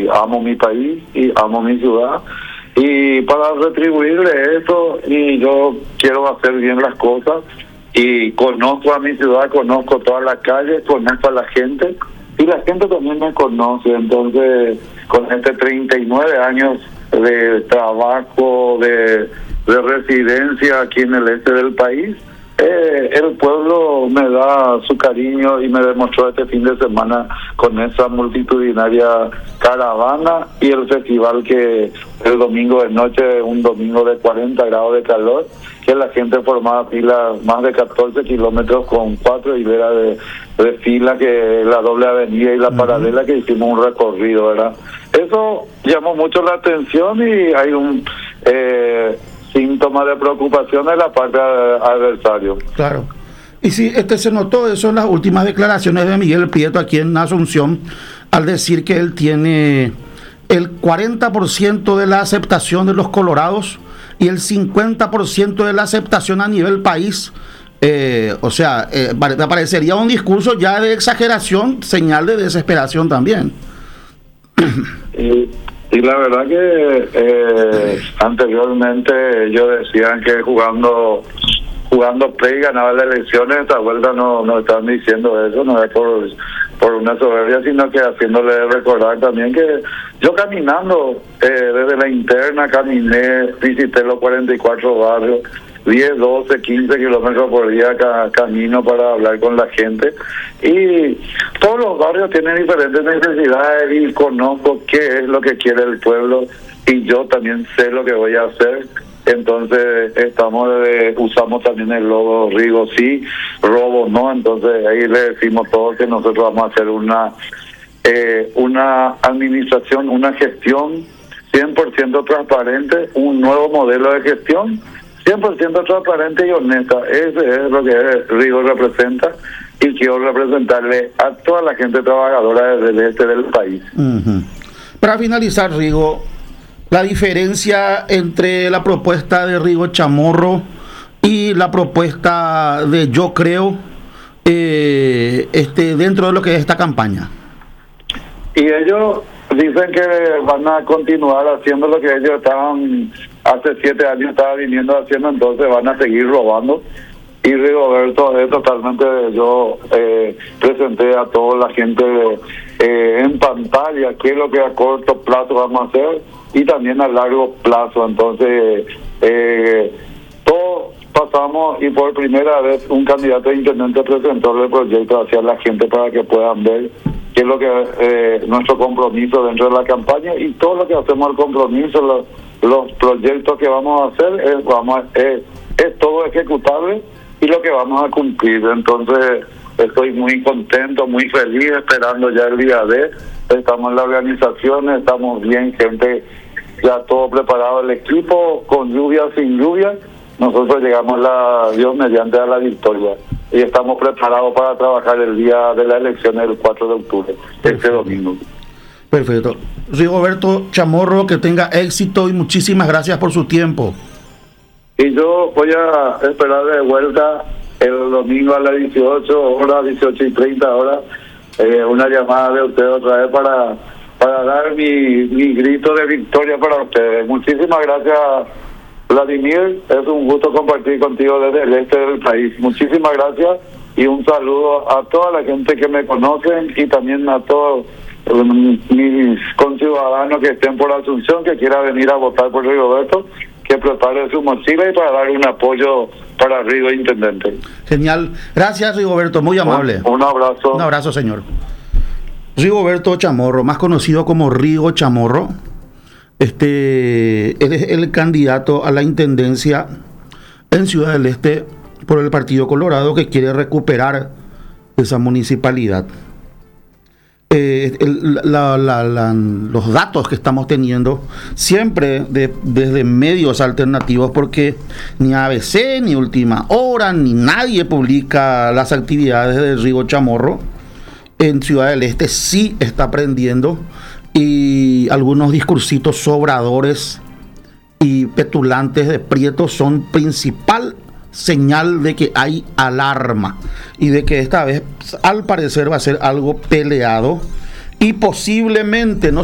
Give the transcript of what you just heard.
y amo mi país y amo mi ciudad. Y para retribuirle eso, y yo quiero hacer bien las cosas, y conozco a mi ciudad, conozco todas las calles, conozco a la gente, y la gente también me conoce. Entonces, con 39 años de trabajo, de residencia aquí en el este del país, el pueblo me da su cariño y me demostró este fin de semana con esa multitudinaria caravana y el festival que el domingo de noche, un domingo de 40 grados de calor, que la gente formaba filas más de 14 kilómetros con 4 hileras de fila, que la doble avenida y la paralela, que hicimos un recorrido, ¿verdad? Eso llamó mucho la atención y hay un síntoma de preocupación en la parte adversario. Claro. Y sí, se notó eso en las últimas declaraciones de Miguel Prieto aquí en Asunción, al decir que él tiene el 40% de la aceptación de los colorados y el 50% de la aceptación a nivel país. Parecería un discurso ya de exageración, señal de desesperación también. Y la verdad que anteriormente yo decían que jugando play ganaba las elecciones. Esta vuelta no están diciendo eso, no es por una soberbia, sino que haciéndole recordar también que yo caminando desde la interna, caminé, visité los 44 barrios, 10, 12, 15 kilómetros por día camino para hablar con la gente, y todos los barrios tienen diferentes necesidades y conozco qué es lo que quiere el pueblo, y yo también sé lo que voy a hacer. Entonces usamos también el logo Rigo sí, robo no. Entonces ahí le decimos todos que nosotros vamos a hacer una administración, una gestión 100% transparente, un nuevo modelo de gestión 100% transparente y honesta. Ese es lo que Rigo representa, y quiero representarle a toda la gente trabajadora del este del país. Para finalizar, Rigo, la diferencia entre la propuesta de Rigo Chamorro y la propuesta de Yo Creo dentro de lo que es esta campaña. Y ellos dicen que van a continuar haciendo lo que ellos estaban hace 7 años estaba viniendo haciendo, entonces van a seguir robando. Y Rigoberto, totalmente, yo presenté a toda la gente en pantalla qué es lo que a corto plazo vamos a hacer y también a largo plazo. Entonces, todos pasamos, y por primera vez un candidato a intendente presentó el proyecto hacia la gente para que puedan ver qué es lo que nuestro compromiso dentro de la campaña, y todo lo que hacemos al compromiso, los proyectos que vamos a hacer es todo ejecutable y lo que vamos a cumplir. Entonces estoy muy contento, muy feliz, esperando ya el día D. Estamos en la organización, estamos bien, gente, ya todo preparado, el equipo, con lluvia, sin lluvia, nosotros llegamos Dios mediante a la victoria, y estamos preparados para trabajar el día de la elección el 4 de octubre, este domingo. Perfecto. Rigoberto Chamorro, que tenga éxito y muchísimas gracias por su tiempo. Y yo voy a esperar de vuelta el domingo a las 18 horas, 18:30 una llamada de ustedes otra vez para dar mi grito de victoria para ustedes. Muchísimas gracias, Vladimir. Es un gusto compartir contigo desde el este del país. Muchísimas gracias y un saludo a toda la gente que me conocen y también a todos mis conciudadanos que estén por Asunción, que quiera venir a votar por Rigoberto, que prepare su mochila y para dar un apoyo para Rigo Intendente. Genial. Gracias, Rigoberto, muy amable. Un abrazo. Un abrazo, señor. Rigoberto Chamorro, más conocido como Rigo Chamorro. Él es el candidato a la intendencia en Ciudad del Este por el Partido Colorado, que quiere recuperar esa municipalidad. Los datos que estamos teniendo siempre desde medios alternativos, porque ni ABC, ni Última Hora, ni nadie publica las actividades de Rigo Chamorro. En Ciudad del Este sí está aprendiendo, y algunos discursitos sobradores y petulantes de Prieto son principal señal de que hay alarma y de que esta vez al parecer va a ser algo peleado, y posiblemente no